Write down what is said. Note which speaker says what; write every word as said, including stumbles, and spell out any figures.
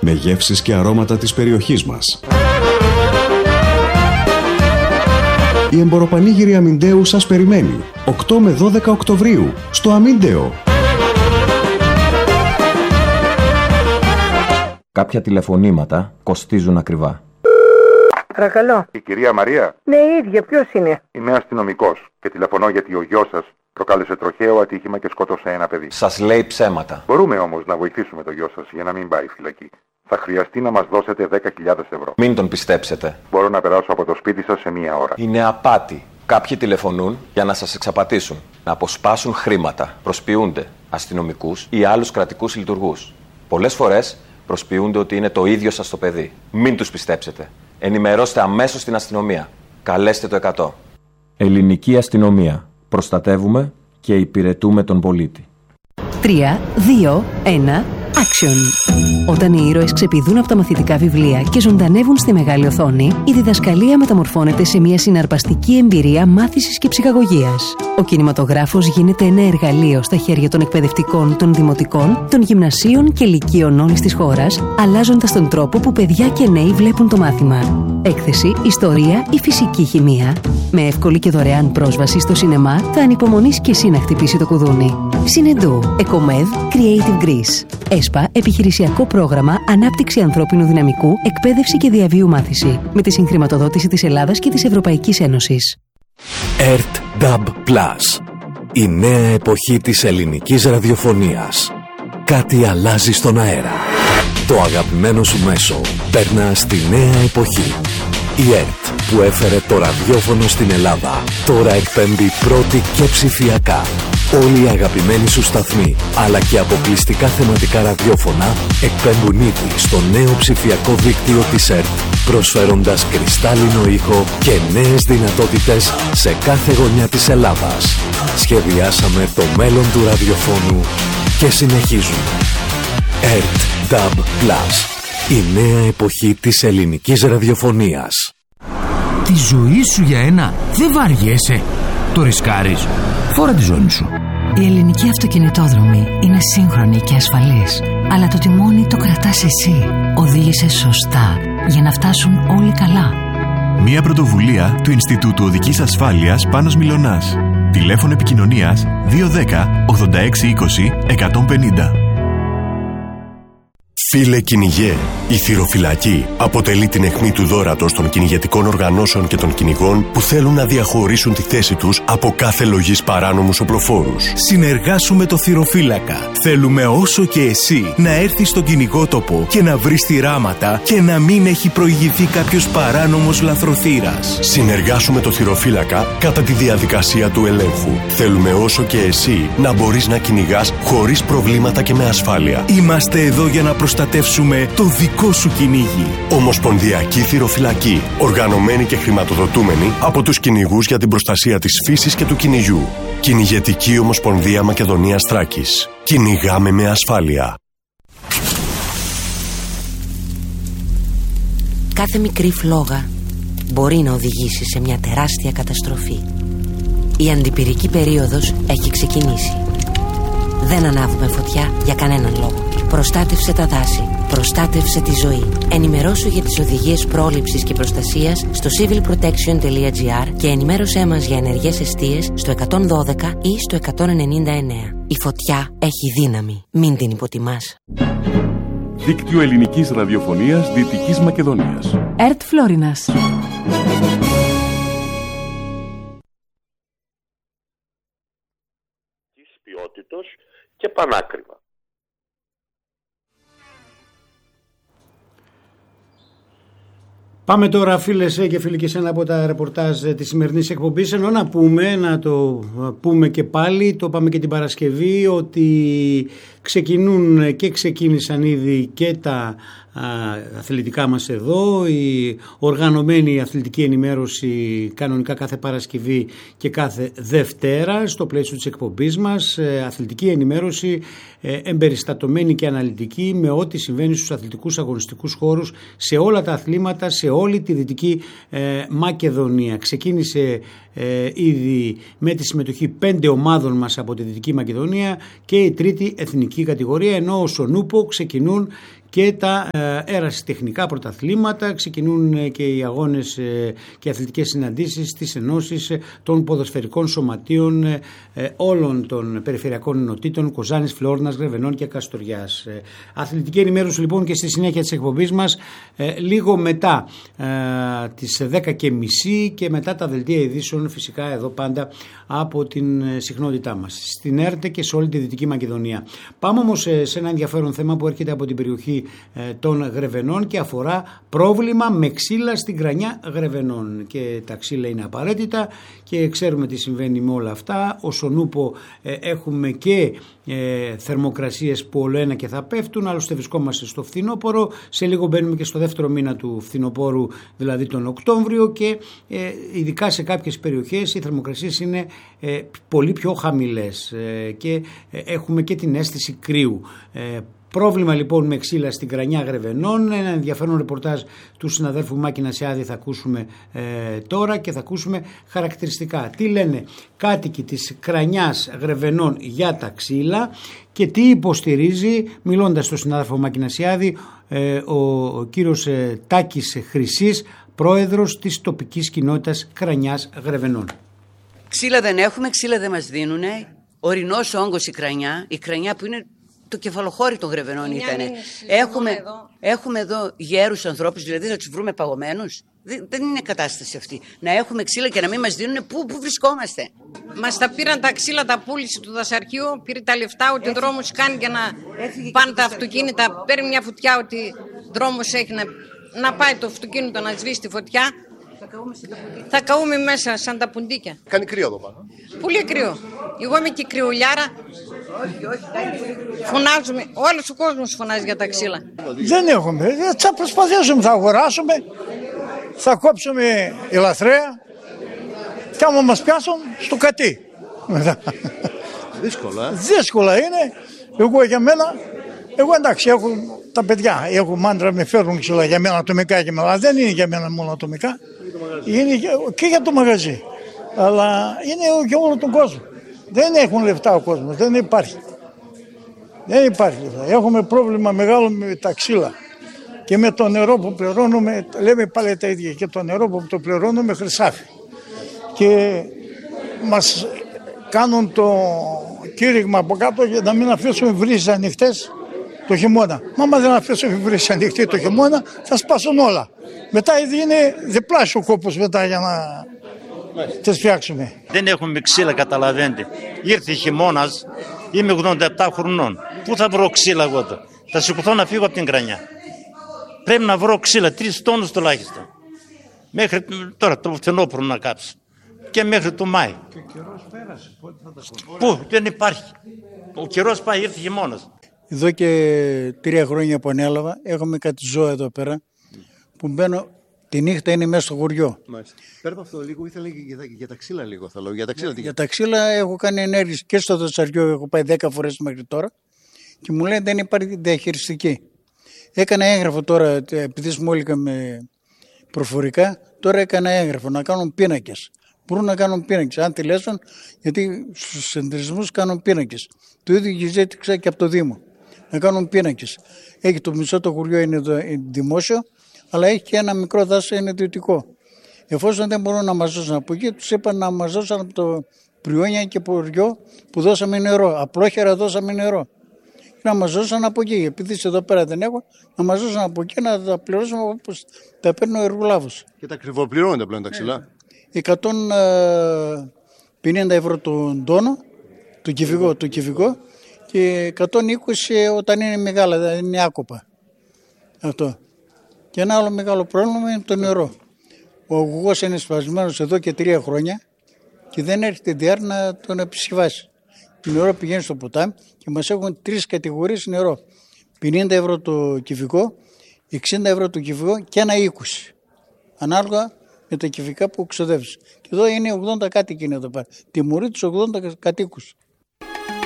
Speaker 1: με γεύσεις και αρώματα της περιοχής μας. Η Εμποροπανήγυρη Αμιντέου σας περιμένει οκτώ με δώδεκα Οκτωβρίου στο Αμίντεο.
Speaker 2: Κάποια τηλεφωνήματα κοστίζουν ακριβά.
Speaker 3: Παρακαλώ.
Speaker 4: Η κυρία Μαρία.
Speaker 3: Ναι, η ίδια. Ποιος είναι?
Speaker 4: Είμαι αστυνομικός και τηλεφωνώ γιατί ο γιος σας προκάλεσε τροχαίο ατύχημα και σκότωσε ένα παιδί.
Speaker 2: Σας λέει ψέματα.
Speaker 4: Μπορούμε όμως να βοηθήσουμε το γιο σας για να μην πάει φυλακή. Θα χρειαστεί να μας δώσετε δέκα χιλιάδες ευρώ.
Speaker 2: Μην τον πιστέψετε.
Speaker 4: Μπορώ να περάσω από το σπίτι σας σε μία ώρα.
Speaker 2: Είναι απάτη. Κάποιοι τηλεφωνούν για να σας εξαπατήσουν, να αποσπάσουν χρήματα, προσποιούνται αστυνομικούς ή άλλους κρατικούς λειτουργούς. Πολλές φορές προσποιούνται ότι είναι το ίδιο σας το παιδί. Μην τους πιστέψετε. Ενημερώστε αμέσως την αστυνομία. Καλέστε το εκατό. Ελληνική αστυνομία. Προστατεύουμε και υπηρετούμε τον πολίτη.
Speaker 5: τρία, δύο, ένα, action! Όταν οι ήρωες ξεπηδούν από τα μαθητικά βιβλία και ζωντανεύουν στη μεγάλη οθόνη, η διδασκαλία μεταμορφώνεται σε μια συναρπαστική εμπειρία μάθησης και ψυχαγωγίας. Ο κινηματογράφος γίνεται ένα εργαλείο στα χέρια των εκπαιδευτικών, των δημοτικών, των γυμνασίων και λυκείων όλης της χώρας, αλλάζοντας τον τρόπο που παιδιά και νέοι βλέπουν το μάθημα. Έκθεση, ιστορία ή φυσική χημεία. Με εύκολη και δωρεάν πρόσβαση στο σινεμά, θα ανυπομονείς και εσύ να χτυπήσει το κουδούνι. Συνεντού, Εκομεδ, Creative Greece. ΕΣΠΑ, επιχειρησιακό πρόγραμμα ανάπτυξη ανθρώπινου δυναμικού, εκπαίδευση και διαβίου μάθηση. Με τη συγχρηματοδότηση της Ελλάδας και της Ευρωπαϊκής Ένωσης.
Speaker 6: ΕΡΤ νταμπ Plus. Η νέα εποχή της ελληνικής ραδιοφωνίας. Κάτι αλλάζει στον αέρα. Το αγαπημένο σου μέσο περνά στη νέα εποχή. Η ΕΡΤ που έφερε το ραδιόφωνο στην Ελλάδα τώρα εκπέμπει πρώτη και ψηφιακά. Όλοι οι αγαπημένοι σου σταθμοί αλλά και αποκλειστικά θεματικά ραδιόφωνα εκπέμπουν ήδη στο νέο ψηφιακό δίκτυο της ΕΡΤ, προσφέροντας κρυστάλλινο ήχο και νέες δυνατότητες σε κάθε γωνιά της Ελλάδας. Σχεδιάσαμε το μέλλον του ραδιοφώνου και συνεχίζουμε. ΕΡΤ νταμπ Plus. Η νέα εποχή της ελληνικής ραδιοφωνίας.
Speaker 7: Τη ζωή σου για ένα δεν βαριέσαι. Το ρισκάρεις. Φόρα τη ζώνη σου.
Speaker 8: Η ελληνική αυτοκινητόδρομη είναι σύγχρονη και ασφαλής. Αλλά το τιμόνι το κρατάς εσύ. Οδήγησε σωστά για να φτάσουν όλοι καλά.
Speaker 9: Μια πρωτοβουλία του Ινστιτούτου Οδικής Ασφάλειας Πάνος Μιλωνάς. Τηλέφωνο επικοινωνίας δύο ένα μηδέν ογδόντα έξι είκοσι εκατόν πενήντα.
Speaker 10: Φίλε κυνηγέ, η θυροφυλακή αποτελεί την αιχμή του δώρατος των κυνηγετικών οργανώσεων και των κυνηγών που θέλουν να διαχωρίσουν τη θέση τους από κάθε λογής παράνομους οπλοφόρους.
Speaker 11: Συνεργάσου με το θυροφύλακα. Θέλουμε όσο και εσύ να έρθεις στον κυνηγότοπο και να βρεις θυράματα και να μην έχει προηγηθεί κάποιος παράνομος λαθροθύρας.
Speaker 10: Συνεργάσου με το θυροφύλακα κατά τη διαδικασία του ελέγχου. Θέλουμε όσο και εσύ να μπορείς να κυνηγάς χωρίς προβλήματα και με ασφάλεια.
Speaker 11: Είμαστε εδώ για να προστατεύσουμε προστατεύσουμε το δικό σου κυνήγι.
Speaker 10: Ομοσπονδιακή Θυροφυλακή. Οργανωμένη και χρηματοδοτούμενη από τους κυνηγούς για την προστασία της φύσης και του κυνηγιού. Κυνηγετική Ομοσπονδία Μακεδονίας Θράκης. Κυνηγάμε με ασφάλεια.
Speaker 12: Κάθε μικρή φλόγα μπορεί να οδηγήσει σε μια τεράστια καταστροφή. Η αντιπυρική περίοδος έχει ξεκινήσει. Δεν ανάβουμε φωτιά για κανέναν λόγο. Προστάτευσε τα δάση. Προστάτευσε τη ζωή. Ενημερώσου για τις οδηγίες πρόληψης και προστασίας στο civil protection dot gr και ενημέρωσέ μας για ενεργές εστίες στο εκατόν δώδεκα ή στο εκατόν ενενήντα εννέα. Η φωτιά έχει δύναμη. Μην την υποτιμάς.
Speaker 13: Δίκτυο Ελληνικής Ραδιοφωνίας Δυτικής Μακεδονίας.
Speaker 5: ΕΡΤ Φλόρινας.
Speaker 14: Ποιότητος και πανάκριβα.
Speaker 15: Πάμε τώρα, φίλες και φίλοι, και σε ένα από τα ρεπορτάζ της σημερινής εκπομπής. Ενώ να πούμε, να το πούμε και πάλι, το πάμε και την Παρασκευή, ότι ξεκινούν και ξεκίνησαν ήδη και τα αθλητικά μας εδώ, η οργανωμένη αθλητική ενημέρωση κανονικά κάθε Παρασκευή και κάθε Δευτέρα στο πλαίσιο της εκπομπής μας, αθλητική ενημέρωση εμπεριστατωμένη και αναλυτική με ό,τι συμβαίνει στους αθλητικούς αγωνιστικούς χώρους σε όλα τα αθλήματα, σε όλη τη Δυτική Μακεδονία. Ξεκίνησε ήδη με τη συμμετοχή πέντε ομάδων μας από τη Δυτική Μακεδονία και η τρίτη εθνική κατηγορία, ενώ ο Σονούπο ξεκινούν και τα ερασιτεχνικά πρωταθλήματα. Ξεκινούν και οι αγώνες και αθλητικές συναντήσεις στις ενώσεις των ποδοσφαιρικών σωματείων όλων των περιφερειακών ενωτήτων Κοζάνης, Φλόρνας, Γρεβενών και Καστοριάς. Αθλητική ενημέρωση λοιπόν και στη συνέχεια της εκπομπής μας λίγο μετά τις δέκα και μισή και μετά τα δελτία ειδήσεων, φυσικά εδώ πάντα από την συχνότητά μας στην ΕΡΤ και σε όλη τη Δυτική Μακεδονία. Πάμε όμως σε ένα ενδιαφέρον θέμα που έρχεται από την περιοχή των Γρεβενών και αφορά πρόβλημα με ξύλα στην Κρανιά Γρεβενών. Και τα ξύλα είναι απαραίτητα και ξέρουμε τι συμβαίνει με όλα αυτά. Όσον ούπο έχουμε και ε, θερμοκρασίες που όλο ένα και θα πέφτουν, άλλωστε βρισκόμαστε στο φθινόπωρο, σε λίγο μπαίνουμε και στο δεύτερο μήνα του φθινοπόρου, δηλαδή τον Οκτώβριο, και ε, ειδικά σε κάποιες περιοχές οι θερμοκρασίες είναι ε, πολύ πιο χαμηλές ε, και ε, έχουμε και την αίσθηση κρύου. Ε, Πρόβλημα λοιπόν με ξύλα στην Κρανιά Γρεβενών. Ένα ενδιαφέρον ρεπορτάζ του συναδέλφου Μάκη Νασιάδη θα ακούσουμε ε, τώρα και θα ακούσουμε χαρακτηριστικά τι λένε κάτοικοι της Κρανιάς Γρεβενών για τα ξύλα και τι υποστηρίζει, μιλώντας στον συνάδελφο Μάκη Νασιάδη, ε, ο, ο κύριος ε, Τάκης Χρυσής, πρόεδρος της τοπικής κοινότητας Κρανιάς Γρεβενών.
Speaker 16: Ξύλα δεν έχουμε, ξύλα δεν μας δίνουνε. Ορεινός όγκος η Κρανιά, η Κρανιά που είναι το κεφαλοχώρι των Γρεβενών ήταν. Έχουμε εδώ. έχουμε εδώ γέρους ανθρώπους, δηλαδή θα τους βρούμε παγωμένους. Δεν είναι κατάσταση αυτή. Να έχουμε ξύλα και να μην μας δίνουν πού, πού βρισκόμαστε.
Speaker 17: Μας τα πήραν τα ξύλα, τα πούλησε του δασαρχείου, πήρε τα λεφτά, ότι ο δρόμος κάνει για να πάνε τα αυτοκίνητα. Παίρνει μια φωτιά, ότι δρόμος έχει να, να πάει το αυτοκίνητο να σβήσει τη φωτιά. Θα καούμε, θα καούμε μέσα σαν τα πουντίκια.
Speaker 18: Κάνει κρύο εδώ πάνω.
Speaker 17: Πολύ κρύο. Εγώ είμαι και κρυολιάρα.
Speaker 16: Όχι, όχι,
Speaker 17: φωνάζουμε. Όλος ο κόσμος φωνάζει για τα ξύλα.
Speaker 19: Δεν έχουμε. Θα προσπαθήσουμε, θα αγοράσουμε, θα κόψουμε ελαθρέα και άμα μας πιάσουν στο κατί.
Speaker 18: Δύσκολα.
Speaker 19: Δύσκολα είναι. Εγώ για μένα, εγώ εντάξει έχω τα παιδιά, έχω μάντρα, με φέρουν ξύλα για μένα ατομικά και με, αλλά δεν είναι για μένα μόνο ατομικά. Είναι και για το μαγαζί. Αλλά είναι για όλο τον κόσμο. Δεν έχουν λεφτά ο κόσμος, δεν υπάρχει. Δεν υπάρχει λεφτά. Έχουμε πρόβλημα μεγάλο με τα ξύλα. Και με το νερό που πληρώνουμε, λέμε πάλι τα ίδια, και το νερό που το πληρώνουμε χρυσάφι. Και μας κάνουν το κήρυγμα από κάτω για να μην αφήσουμε βρύσεις ανοιχτές το χειμώνα. Μα άμα δεν αφήσουμε βρύσεις ανοιχτές το χειμώνα, θα σπάσουν όλα. Μετά είναι διπλάσιο ο κόπος μετά για να τις φτιάξουμε.
Speaker 20: Δεν έχουμε ξύλα, καταλαβαίνετε. Ήρθε χειμώνας, είμαι ογδόντα επτά χρονών. Πού θα βρω ξύλα εγώ τώρα? Θα σηκωθώ να φύγω από την Κρανιά. Πρέπει να βρω ξύλα, τρεις τόνους τουλάχιστον. Μέχρι τώρα το φθινόπωρο να κάψει. Και μέχρι το Μάη.
Speaker 19: Και ο καιρός πέρασε. Πότε θα τα
Speaker 20: Πού, δεν υπάρχει. Ο καιρός πάει, ήρθε χειμώνας.
Speaker 19: Εδώ και τρία χρόνια που ανέλαβα, έχουμε κάτι ζώα εδώ πέρα που μπαίνω. Τη νύχτα είναι μέσα στο χωριό.
Speaker 18: Μάλιστα. Πέρα από αυτό λίγο, ήθελα για τα, για τα ξύλα λίγο. Θα λέω. Για τα ξύλα,
Speaker 19: για, για τα ξύλα έχω κάνει ενέργειες και στο δασαριό, έχω πάει δέκα φορές μέχρι τώρα και μου λένε δεν υπάρχει διαχειριστική. Έκανα έγγραφο τώρα, επειδή σμόλικα με προφορικά, τώρα έκανα έγγραφο να κάνουν πίνακες. Μπορούν να κάνουν πίνακες, αν τηλέσουν, γιατί στους συνεταιρισμούς κάνουν πίνακες. Το ίδιο ζήτησα και από το Δήμο, να κάνουν πίνακες. Έχει το μισό το χωριό είναι δημόσιο, αλλά έχει και ένα μικρό δάσο είναι ιδιωτικό. Εφόσον δεν μπορούν να μας δώσουν από εκεί, τους είπαν να μας δώσουν από το Πριόνια και Ποριό που δώσαμε νερό. Απλόχερα δώσαμε νερό. Να μας δώσουν από εκεί, επειδή εδώ πέρα δεν έχω, να μας δώσουν από εκεί να τα πληρώσουμε όπως τα παίρνει ο εργολάβος.
Speaker 18: Και τα ακριβοπληρώνονται πλέον τα ξυλά.
Speaker 19: εκατόν πενήντα ευρώ τον τόνο, το κυβικό, το κυβικό, και εκατόν είκοσι όταν είναι μεγάλα, δηλαδή είναι άκοπα. Αυτό. Και ένα άλλο μεγάλο πρόβλημα είναι το νερό. Ο αγωγός είναι σπασμένος εδώ και τρία χρόνια και δεν έρχεται διάρκεια να τον επισκευάσει. Το νερό πηγαίνει στο ποτάμι και μας έχουν τρεις κατηγορίες νερό. πενήντα ευρώ το κυβικό, εξήντα ευρώ το κυβικό και ένα είκοσι. Ανάλογα με τα κυβικά που ξοδεύεις. Και εδώ είναι ογδόντα κάτοικοι είναι εδώ πέρα. Τιμωρεί τους ογδόντα κατοίκους.